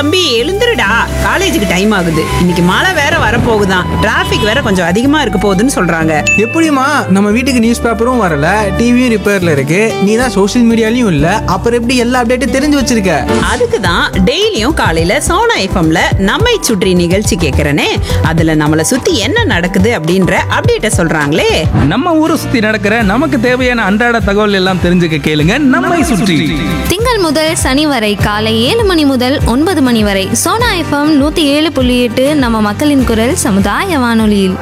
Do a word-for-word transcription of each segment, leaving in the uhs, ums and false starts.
தம்பி எழுந்துருடா, காலேஜுக்கு டைம் ஆகுது. இன்னைக்கு மழை வேற வரப்போகுதான், டிராபிக் வேற கொஞ்சம் அதிகமா இருக்க போகுதுன்னு சொல்றாங்க. எப்படிமா நம்ம வீட்டுக்கு நியூஸ் பேப்பரும் வரல, டிவியும் ரிப்பேர்ல இருக்கு, நீ தான் சோஷியல் மீடியாலையும் இல்ல, அப்புறம் எப்படி எல்லா அப்டேட்டும் தெரிஞ்சு வச்சிருக்க? அதுக்கு தான் டெய்லியும் காலையில சோனா எஃப்எம்ல நம்மை சுற்றி நிகழ்ச்சி கேட்கறனே. அதுல நம்மளை சுத்தி என்ன நடக்குது அப்படின்ற அப்டேட்ட சொல்றாங்களே. நம்ம ஊரை சுத்தி நடக்கிற நமக்கு தேவையான அன்றாட தகவல் எல்லாம் தெரிஞ்சுக்க கேளுங்க நம்மை சுற்றி. திங்கள் முதல் சனி வரை காலை ஏழு மணி முதல் ஒன்பது மணி வரை சோனா எஃப்எம் நூத்தி ஏழு புள்ளி எட்டு நம்ம மக்களின் குரல் சமுதாய வானொலியில்.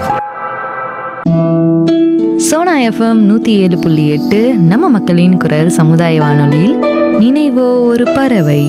சோனா எஃப்எம் நூத்தி ஏழு புள்ளி எட்டு நம்ம மக்களின் குரல் சமுதாய வானொலியில் நினைவோ ஒரு பறவை.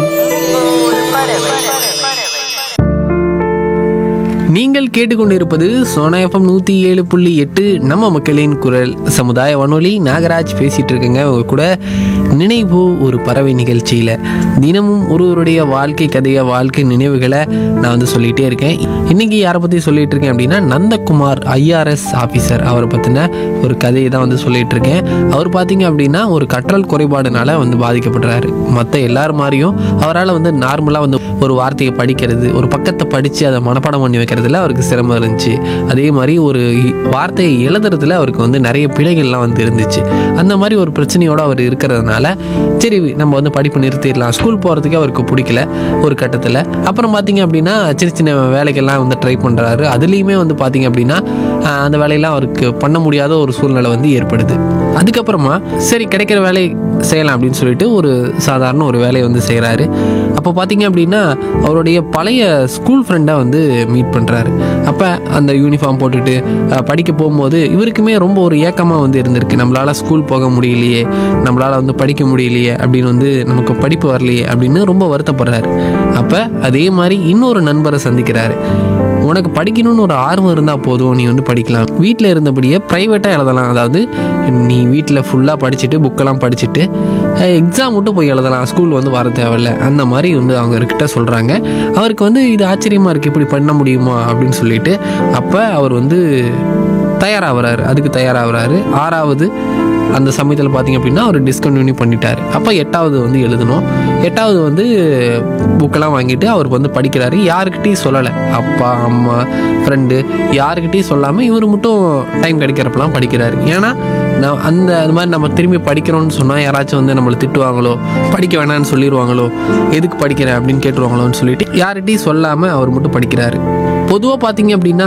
நீங்கள் கேட்டுக்கொண்டிருப்பது சோனா எஃப்எம் நூற்றி ஏழு புள்ளி எட்டு நம்ம மக்களின் குரல் சமுதாய வானொலி. நாகராஜ் பேசிகிட்டு இருக்கேங்க உங்க கூட நினைவு ஒரு பறவை நிகழ்ச்சியில். தினமும் ஒருவருடைய வாழ்க்கை கதையை, வாழ்க்கை நினைவுகளை நான் வந்து சொல்லிகிட்டே இருக்கேன். இன்றைக்கி யாரை பற்றி சொல்லிகிட்டு இருக்கேன் அப்படின்னா, நந்தகுமார் ஐஆர்எஸ் ஆஃபீஸர் அவரை பற்றின ஒரு கதையை தான் வந்து சொல்லிகிட்டு இருக்கேன். அவர் பார்த்தீங்க அப்படின்னா ஒரு கற்றல் குறைபாடுனால வந்து பாதிக்கப்படுறாரு. மற்ற எல்லாரும் மாதிரியும் அவரால் வந்து நார்மலாக வந்து ஒரு வார்த்தையை படிக்கிறது, ஒரு பக்கத்தை படித்து அதை மனப்பாடம் பண்ணி வைக்கிறது அவருக்கு சிரமம் இருந்துச்சு. அதே மாதிரி ஒரு வார்த்தையை எழுதுறதுல அவருக்கு வந்து நிறைய பிழைகள்லாம் வந்து இருந்துச்சு. அந்த மாதிரி ஒரு பிரச்சனையோட அவர் இருக்கிறதுனால சரி நம்ம வந்து படிப்பு நிறுத்திடலாம், ஸ்கூல் போகிறதுக்கு அவருக்கு பிடிக்கல ஒரு கட்டத்தில். அப்புறம் பார்த்தீங்க அப்படின்னா சின்ன சின்ன வேலைகள்லாம் வந்து ட்ரை பண்ணுறாரு. அதுலேயுமே வந்து பார்த்தீங்க அப்படின்னா அந்த வேலையெல்லாம் அவருக்கு பண்ண முடியாத ஒரு சூழ்நிலை வந்து ஏற்படுது. அதுக்கப்புறமா சரி கிடைக்கிற வேலை செய்யலாம் அப்படின்னு சொல்லிட்டு ஒரு சாதாரண ஒரு வேலையை வந்து செய்கிறாரு. அப்போ பார்த்தீங்க அப்படின்னா அவருடைய பழைய ஸ்கூல் ஃப்ரெண்டை வந்து மீட் பண்ணுறாரு. அப்போ அந்த யூனிஃபார்ம் போட்டுட்டு படிக்க போகும்போது இவருக்குமே ரொம்ப ஒரு ஏக்கமாக வந்து இருந்திருக்கு. நம்மளால் ஸ்கூல் போக முடியலையே, நம்மளால் வந்து படிக்க முடியலையே அப்படின்னு வந்து நமக்கு படிப்பு வரலையே அப்படின்னு ரொம்ப வருத்தப்படுறாரு. அப்போ அதே மாதிரி இன்னொரு நண்பரை சந்திக்கிறாரு. உனக்கு படிக்கணும்னு ஒரு ஆர்வம் இருந்தால் போதும், நீ வந்து படிக்கலாம், வீட்டில் இருந்தபடியே ப்ரைவேட்டாக எழுதலாம். அதாவது நீ வீட்டில் ஃபுல்லாக படிச்சுட்டு புக்கெல்லாம் படிச்சுட்டு எக்ஸாம் மட்டும் போய் எழுதலாம், ஸ்கூல் வந்து வர தேவையில்லை, அந்த மாதிரி வந்து அவங்கக்கிட்ட சொல்கிறாங்க. அவருக்கு வந்து இது ஆச்சரியமாக இருக்குது, இப்படி பண்ண முடியுமா அப்படின்னு சொல்லிட்டு அப்போ அவர் வந்து தயாராகிறாரு, அதுக்கு தயாராகிறாரு. ஆறாவது அந்த சமயத்தில் பார்த்திங்க அப்படின்னா அவர் டிஸ்கண்டினியூ பண்ணிட்டார். அப்போ எட்டாவது வந்து எழுதணும். எட்டாவது வந்து புக்கெல்லாம் வாங்கிட்டு அவர் வந்து படிக்கிறாரு. யாருக்கிட்டையும் சொல்லலை, அப்பா அம்மா ஃப்ரெண்டு யாருக்கிட்டையும் சொல்லாமல் இவர் மட்டும் டைம் கிடைக்கிறப்பெல்லாம் படிக்கிறாரு. ஏன்னா நான் அந்த அது மாதிரி நம்ம திரும்பி படிக்கிறோன்னு சொன்னால் யாராச்சும் வந்து நம்மளை திட்டுவாங்களோ, படிக்க வேணான்னு சொல்லிடுவாங்களோ, எதுக்கு படிக்கிறேன் அப்படின்னு கேட்டுருவாங்களோன்னு சொல்லிட்டு யார்கிட்டையும் சொல்லாமல் அவர் மட்டும் படிக்கிறாரு. பொதுவாக பார்த்திங்க அப்படின்னா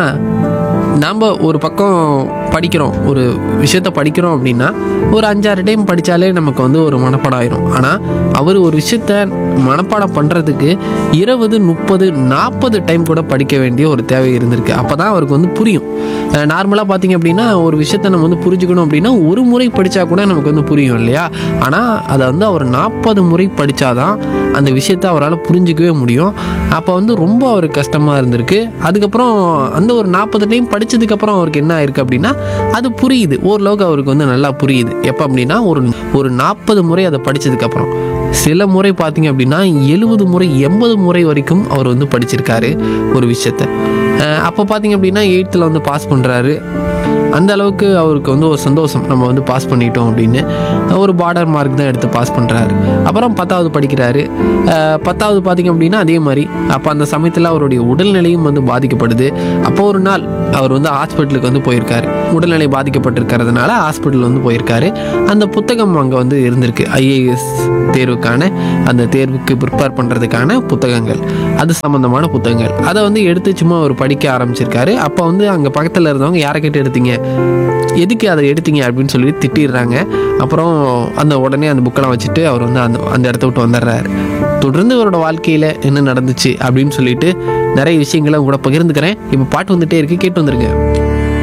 நாம் ஒரு பக்கம் படிக்கிறோம், ஒரு விஷயத்த படிக்கிறோம் அப்படின்னா ஒரு அஞ்சாறு டைம் படித்தாலே நமக்கு வந்து ஒரு மனப்பாடம் ஆயிரும். ஆனால் அவர் ஒரு விஷயத்த மனப்பாடம் பண்ணுறதுக்கு இருபது முப்பது நாற்பது டைம் கூட படிக்க வேண்டிய ஒரு தேவை இருந்திருக்கு. அப்போ தான் அவருக்கு வந்து புரியும். நார்மலாக பார்த்திங்க அப்படின்னா ஒரு விஷயத்த நம்ம வந்து புரிஞ்சுக்கணும் அப்படின்னா ஒரு முறை படித்தா கூட நமக்கு வந்து புரியும் இல்லையா? ஆனால் அதை வந்து அவர் நாற்பது முறை படித்தாதான் அந்த விஷயத்தை அவரால் புரிஞ்சிக்கவே முடியும். அப்போ வந்து ரொம்ப அவருக்கு கஷ்டமாக இருந்திருக்கு. அதுக்கப்புறம் அந்த ஒரு நாற்பது டைம் படித்ததுக்கப்புறம் அவருக்கு என்ன ஆயிருக்கு அப்படின்னா அது புரியுது, ஓரளவுக்கு அவருக்கு வந்து நல்லா புரியுது. எப்போ அப்படின்னா ஒரு ஒரு நாற்பது முறை அதை படித்ததுக்கப்புறம். சில முறை பார்த்தீங்க அப்படின்னா எழுபது முறை எண்பது முறை வரைக்கும் அவர் வந்து படிச்சிருக்காரு ஒரு விஷயத்தை. அப்போ பார்த்தீங்க அப்படின்னா எயித்தில் வந்து பாஸ் பண்ணுறாரு. அந்த அளவுக்கு அவருக்கு வந்து ஒரு சந்தோஷம், நம்ம வந்து பாஸ் பண்ணிட்டோம் அப்படின்னு. ஒரு பார்டர் மார்க் தான் எடுத்து பாஸ் பண்ணுறாரு. அப்புறம் பத்தாவது படிக்கிறாரு. பத்தாவது பார்த்திங்க அப்படின்னா அதே மாதிரி அப்போ அந்த சமயத்தில் அவருடைய உடல்நிலையும் வந்து பாதிக்கப்படுது. அப்போ ஒரு நாள் அவர் வந்து ஹாஸ்பிட்டலுக்கு வந்து போயிருக்காரு. உடல்நிலை பாதிக்கப்பட்டிருக்கிறதுனால ஹாஸ்பிட்டல் வந்து போயிருக்காரு. அந்த புத்தகம் அங்கே வந்து இருந்திருக்கு, ஐஏஎஸ் தேர்வுக்கான அந்த தேர்வுக்கு ப்ரிப்பேர் பண்ணுறதுக்கான புத்தகங்கள், அது சம்மந்தமான புத்தகங்கள். அதை வந்து எடுத்து சும்மா அவர் படிக்க ஆரம்பிச்சிருக்காரு. அப்போ வந்து அங்கே பக்கத்தில் இருந்தவங்க யாரை கேட்டு எடுத்தீங்க, எதுக்கு அதை எடுத்தீங்க அப்படின்னு சொல்லி திட்டிடுறாங்க. அப்புறம் அந்த உடனே அந்த புக்கெல்லாம் வச்சுட்டு அவர் வந்து அந்த அந்த இடத்த விட்டு வந்துடுறாரு. தொடர்ந்து அவரோட வாழ்க்கையில் என்ன நடந்துச்சு அப்படின்னு சொல்லிட்டு நிறைய விஷயங்களை கூட பகிர்ந்துக்கிறேன். இப்போ பாட்டு வந்துட்டே இருக்கு, கேட்டு வந்துருங்க.